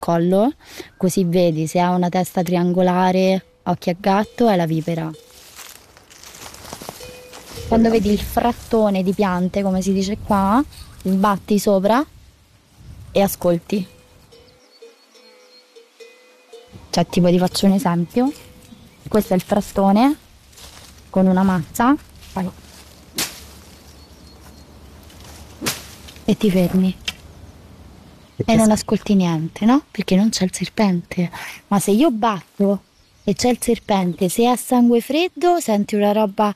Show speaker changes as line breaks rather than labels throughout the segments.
collo, così vedi se ha una testa triangolare, occhi a gatto, è la vipera. Quando vedi il frattone di piante, come si dice qua, sbatti sopra e ascolti. Cioè, tipo, ti faccio un esempio. Questo è il frattone con una mazza. Vai. E ti fermi. E non ascolti niente, no? Perché non c'è il serpente. Ma se io batto e c'è il serpente, se è a sangue freddo, senti una roba...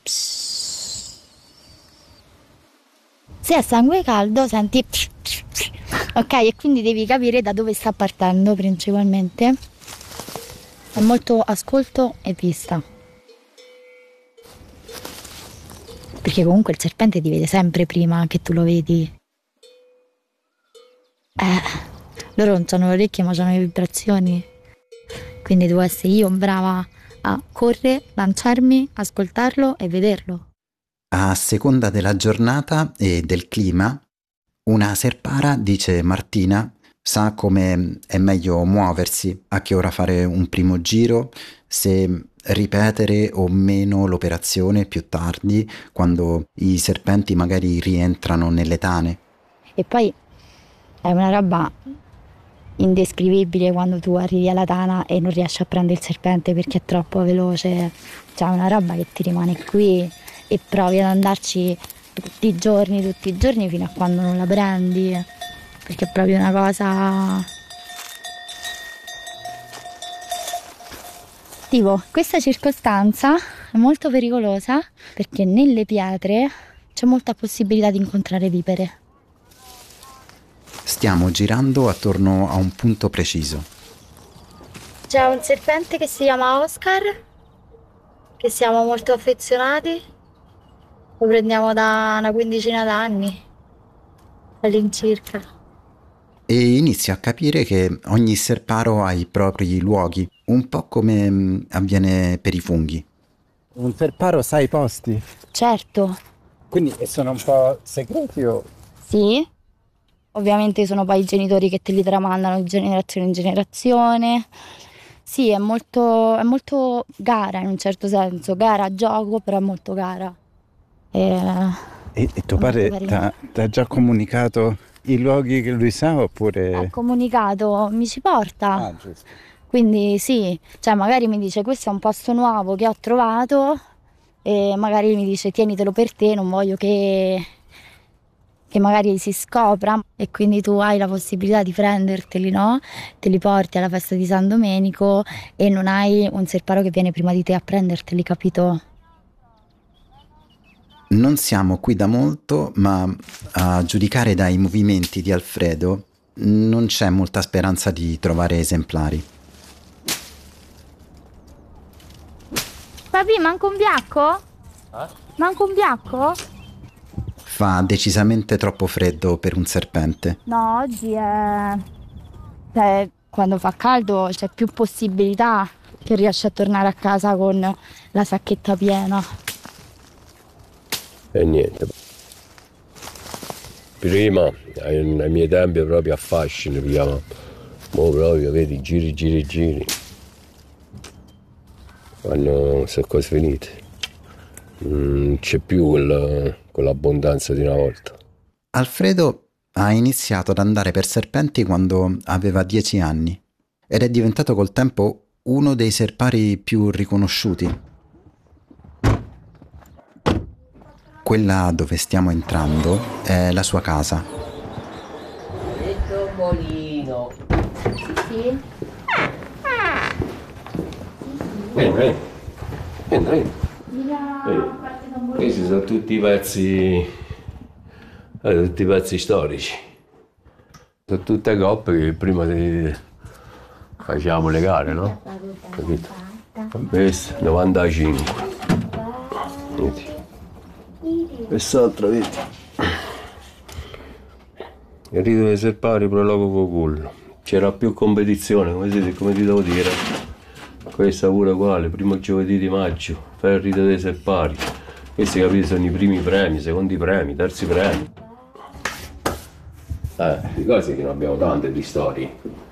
Se è a sangue caldo, senti... Ok? E quindi devi capire da dove sta partendo principalmente. È molto ascolto e vista. Perché comunque il serpente ti vede sempre prima che tu lo vedi. Loro non hanno le orecchie ma hanno le vibrazioni. Quindi devo essere io brava a correre, lanciarmi, ascoltarlo e vederlo.
A seconda della giornata e del clima, una serpara, dice Martina, sa come è meglio muoversi, a che ora fare un primo giro, se ripetere o meno l'operazione più tardi, quando i serpenti magari rientrano nelle tane.
E poi è una roba indescrivibile quando tu arrivi alla tana e non riesci a prendere il serpente perché è troppo veloce. Cioè, è una roba che ti rimane qui e provi ad andarci tutti i giorni fino a quando non la prendi, perché è proprio una cosa... Tipo, questa circostanza è molto pericolosa perché nelle pietre c'è molta possibilità di incontrare vipere.
Stiamo girando attorno a un punto preciso.
C'è un serpente che si chiama Oscar, che siamo molto affezionati, lo prendiamo da una quindicina d'anni, all'incirca.
E inizio a capire che ogni serparo ha i propri luoghi, un po' come avviene per i funghi.
Un serparo sa i posti?
Certo.
Quindi sono un po' segreti o...
Sì, ovviamente sono poi i genitori che te li tramandano di generazione in generazione. Sì, è molto gara in un certo senso, gara gioco, però è molto gara.
E tuo padre ti ha già comunicato i luoghi che lui sa oppure...
Ha comunicato, mi ci porta.
Ah, giusto.
Quindi sì, cioè magari mi dice questo è un posto nuovo che ho trovato e magari mi dice tienitelo per te, non voglio che magari si scopra, e quindi tu hai la possibilità di prenderteli, no? Te li porti alla festa di San Domenico e non hai un serparo che viene prima di te a prenderteli, capito?
Non siamo qui da molto, ma a giudicare dai movimenti di Alfredo non c'è molta speranza di trovare esemplari.
Papi, manca un biacco? Manca un biacco?
Fa decisamente troppo freddo per un serpente.
No, oggi è... Cioè, quando fa caldo c'è più possibilità che riesci a tornare a casa con la sacchetta piena.
E niente. Prima, ai miei tempi, proprio a fascino, mo proprio, vedi, giri. Quando sono cose finite. Non c'è più quell'abbondanza di una volta.
Alfredo ha iniziato ad andare per serpenti quando aveva 10 anni ed è diventato col tempo uno dei serpari più riconosciuti. Quella dove stiamo entrando è la sua casa.
Il tombolino.
Sì?
Entra. Questi sono tutti i pezzi storici. Sono tutte coppe che prima facevamo le gare, no? Capito? Questo 95. Vedi. Quest'altro, vedi? Il rito dei serpari prologo Vocullo. C'era più competizione, come ti devo dire. Questa pure uguale, primo giovedì di maggio, fai il rito dei serpari. Questi, capite, sono i primi premi, secondi premi, terzi premi. Di cose che non abbiamo tante di storie.